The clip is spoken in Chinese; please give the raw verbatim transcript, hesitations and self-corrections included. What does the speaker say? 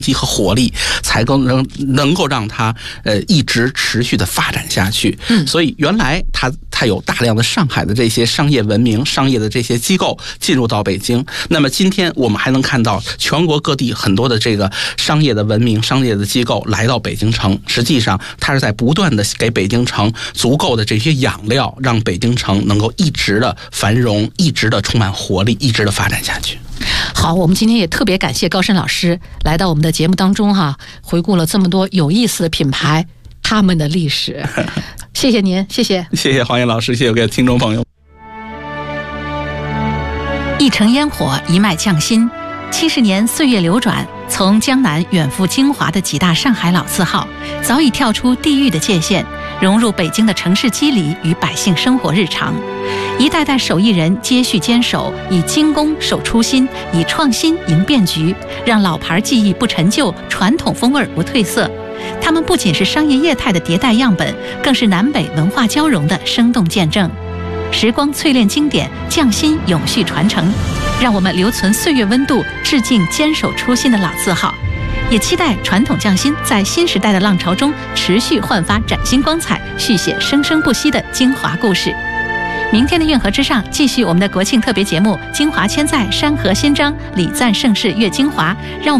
机和活力，才更能能够让它呃一直持续的发展下去。 嗯， 所以原来它它有大量的上海的这些商业文明、商业的这些机构进入到北京。那么今天我们还能看到全国各地很多的这个商业的文明、商业的机构来到北京城，实际上它是在不断的给北京城足够的这些养料，让北京城能够一直的繁荣，一直的充满活力，一直的发展下去。 好，我们今天也特别感谢高深老师来到我们的节目当中哈，回顾了这么多有意思的品牌，他们的历史。谢谢您，谢谢， 谢谢黄岩老师，谢谢各位听众朋友。 一城烟火，一脉匠心，七十年岁月流转，从江南远赴京华的几大上海老字号，早已跳出地域的界限，融入北京的城市肌理与百姓生活日常。一代代手艺人接续坚守，以精工守初心，以创新迎变局，让老牌技艺不陈旧，传统风味不褪色。他们不仅是商业业态的迭代样本，更是南北文化交融的生动见证。时光淬炼经典，匠心永续传承，让我们留存岁月温度，致敬坚守初心的老字号。也期待传统匠心在新时代的浪潮中持续焕发崭新光彩，续写生生不息的京华故事。明天的运河之上，继续我们的国庆特别节目《京华千载山河新章》，礼赞盛世阅京华，让我们